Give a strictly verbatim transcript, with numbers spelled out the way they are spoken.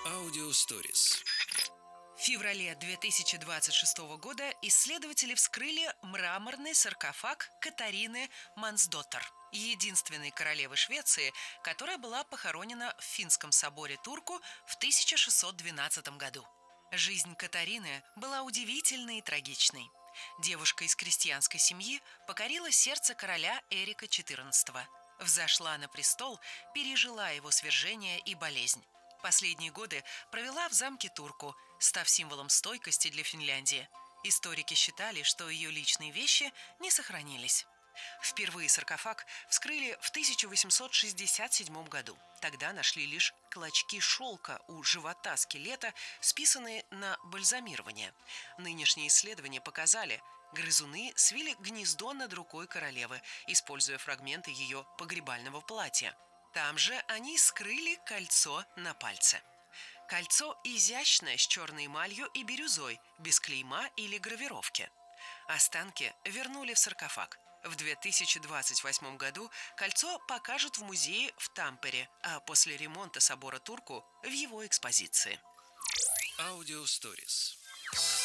Аудио Stories. В феврале две тысячи двадцать шестого года исследователи вскрыли мраморный саркофаг Катарины Мансдоттер, единственной королевы Швеции, которая была похоронена в Финском соборе Турку в тысяча шестьсот двенадцатом году. Жизнь Катарины была удивительной и трагичной. Девушка из крестьянской семьи покорила сердце короля Эрика четырнадцатого. Взошла на престол, пережила его свержение и болезнь. Последние годы провела в замке Турку, став символом стойкости для Финляндии. Историки считали, что ее личные вещи не сохранились. Впервые саркофаг вскрыли в тысяча восемьсот шестьдесят седьмом году. Тогда нашли лишь клочки шелка у живота скелета, списанные на бальзамирование. Нынешние исследования показали, грызуны свили гнездо над рукой королевы, используя фрагменты ее погребального платья. Там же они скрыли кольцо на пальце. Кольцо изящное, с черной эмалью и бирюзой, без клейма или гравировки. Останки вернули в саркофаг. В две тысячи двадцать восьмом году кольцо покажут в музее в Тампере, а после ремонта собора Турку в его экспозиции. Аудио Stories.